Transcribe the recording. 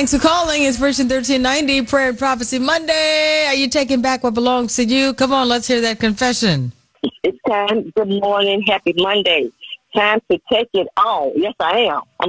Thanks for calling. It's Version 1390, Prayer and Prophecy Monday. Are you taking back what belongs to you? Come on, let's hear that confession. It's time. Good morning. Happy Monday. Time to take it on. Yes, I am. I'm